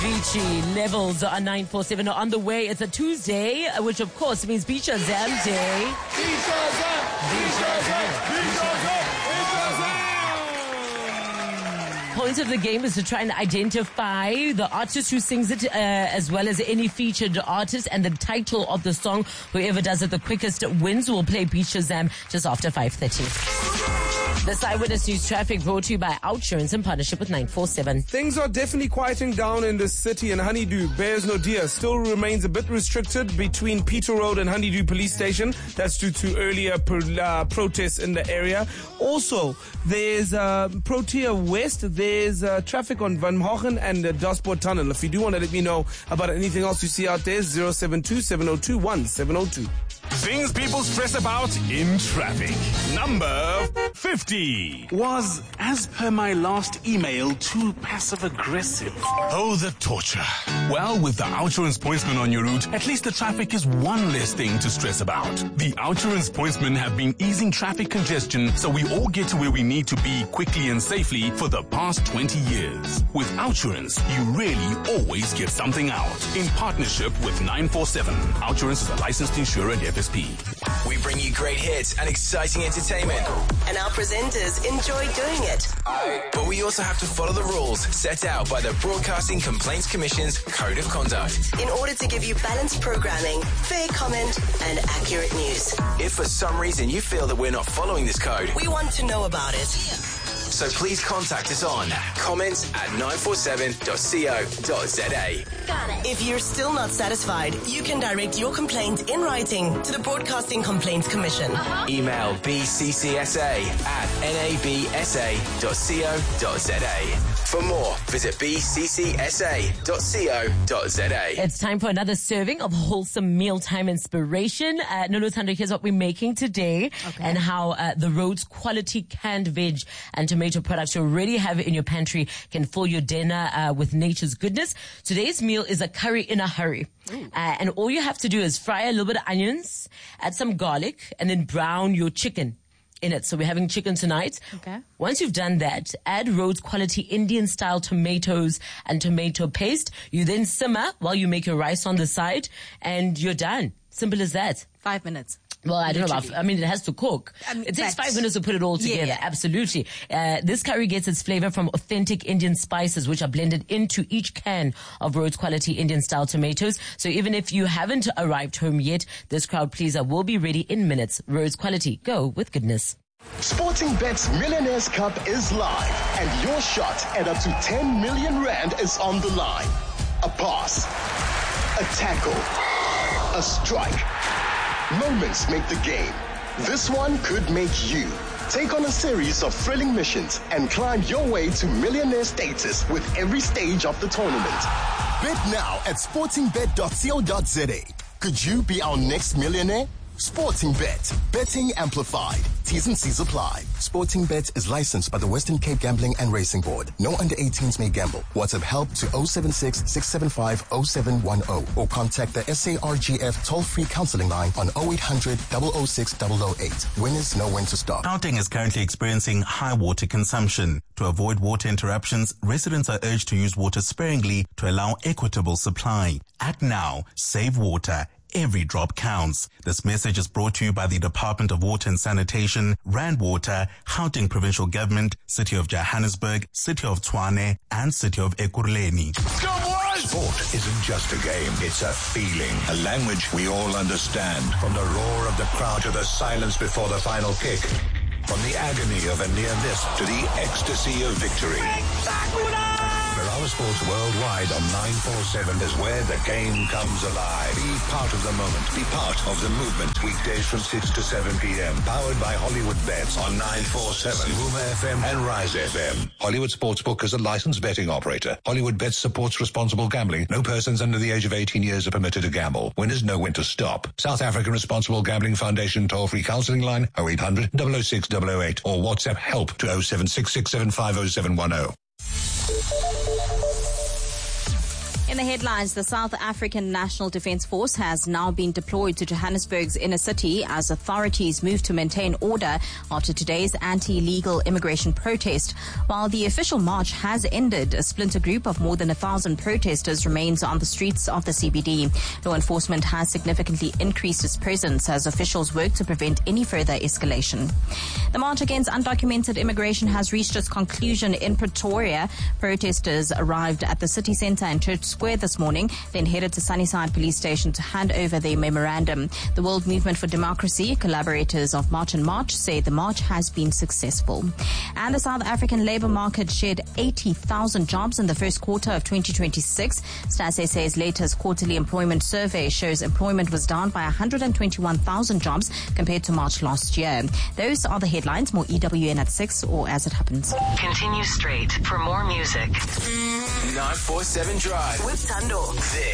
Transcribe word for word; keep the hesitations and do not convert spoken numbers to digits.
Avicii, Levels on nine four seven on the way. It's a Tuesday, which of course means Beach Jam Day. Beach Jam! Beach Jam! Beach Jam! Point of the game is to try and identify the artist who sings it, uh, as well as any featured artist and the title of the song. Whoever does it the quickest wins. Will play Beach Jam just after five thirty. This Eyewitness News traffic brought to you by Outsurance in partnership with nine four seven. Things are definitely quieting down in the city, and Honeydew, Bears No Deer, still remains a bit restricted between Peter Road and Honeydew Police Station. That's due to earlier pro- uh, protests in the area. Also, there's uh, Protea West. There's uh, traffic on Van Hogen and the Daspoort Tunnel. If you do want to let me know about anything else you see out there, zero seven two, seven zero two, one seven zero two. Things people stress about in traffic. Number fifty. Was, as per my last email, too passive-aggressive? Oh, the torture. Well, with the Outsurance Pointsman on your route, at least the traffic is one less thing to stress about. The Outsurance Pointsmen have been easing traffic congestion so we all get to where we need to be quickly and safely for the past twenty years. With Outsurance, you really always get something out. In partnership with nine four seven. Outsurance is a licensed insurer and F S P. We bring you great hits and exciting entertainment. And our presenters enjoy doing it. But we also have to follow the rules set out by the Broadcasting Complaints Commission's Code of Conduct. In order to give you balanced programming, fair comment, and accurate news. If for some reason you feel that we're not following this code, we want to know about it. So please contact us on comments at nine four seven dot co dot za. Got it. If you're still not satisfied, you can direct your complaint in writing to the Broadcasting Complaints Commission. Uh-huh. Email b c c s a at n a b s a dot co dot za. For more, visit b c c s a dot co dot za. It's time for another serving of wholesome mealtime inspiration. Uh, Nulu Thando, here's what we're making today, okay, and how uh, the Rhodes quality canned veg and tomato products you already have in your pantry can fill your dinner uh, with nature's goodness. Today's meal is a curry in a hurry. Uh, and all you have to do is fry a little bit of onions, add some garlic, and then brown your chicken in it. So we're having chicken tonight. Okay. Once you've done that, add Rhodes quality Indian style tomatoes and tomato paste. You then simmer while you make your rice on the side, and you're done. Simple as that. Five minutes. Well, I don't Literally. know about, I mean, it has to cook. I mean, it takes that's- five minutes to put it all together. Yeah, yeah. Absolutely. Uh, this curry gets its flavor from authentic Indian spices, which are blended into each can of Rhodes quality Indian style tomatoes. So even if you haven't arrived home yet, this crowd pleaser will be ready in minutes. Rhodes quality. Go with goodness. Sportingbet's Millionaires Cup is live, and your shot at up to ten million rand is on the line. A pass, a tackle, a strike. Moments make the game. This one could make you. Take on a series of thrilling missions and climb your way to millionaire status with every stage of the tournament. Bet now at sportingbet dot co dot za. Could you be our next millionaire? Sportingbet. Betting amplified. T's and C's apply. Sportingbet is licensed by the Western Cape Gambling and Racing Board. No under eighteens may gamble. WhatsApp help to zero seven six, six seven five, zero seven one zero or contact the S A R G F toll-free counseling line on zero eight hundred, zero zero six, zero zero eight. Winners know when to stop. Gauteng is currently experiencing high water consumption. To avoid water interruptions, residents are urged to use water sparingly to allow equitable supply. Act now. Save water. Every drop counts. This message is brought to you by the Department of Water and Sanitation, Rand Water, Gauteng Provincial Government, City of Johannesburg, City of Tshwane, and City of Ekurhuleni. Sport isn't just a game, it's a feeling, a language we all understand. From the roar of the crowd to the silence before the final kick. From the agony of a near miss to the ecstasy of victory. Berala Sports Worldwide on nine four seven is where the game comes alive. Be part of the moment. Be part of the movement. Weekdays from six to seven p.m. Powered by Hollywood Bets on nine four seven, Rumor F M and Rise F M. Hollywood Sportsbook is a licensed betting operator. Hollywood Bets supports responsible gambling. No persons under the age of eighteen years are permitted to gamble. Winners know when to stop. South African Responsible Gambling Foundation toll-free counseling line oh eight hundred, double oh six, double oh eight or WhatsApp help to oh seven six six seven five oh seven one oh. In the headlines, the South African National Defence Force has now been deployed to Johannesburg's inner city as authorities move to maintain order after today's anti-illegal immigration protest. While the official march has ended, a splinter group of more than a thousand protesters remains on the streets of the C B D. Law enforcement has significantly increased its presence as officials work to prevent any further escalation. The march against undocumented immigration has reached its conclusion in Pretoria. Protesters arrived at the city centre and Church Square this morning, then headed to Sunnyside Police Station to hand over their memorandum. The World Movement for Democracy, collaborators of March and March, say the march has been successful. And the South African labour market shed eighty thousand jobs in the first quarter of twenty twenty-six. Stats S A's latest quarterly employment survey shows employment was down by one hundred twenty-one thousand jobs compared to March last year. Those are the headlines. More E W N at six or as it happens. Continue straight for more music. nine four seven Drive With Tando. This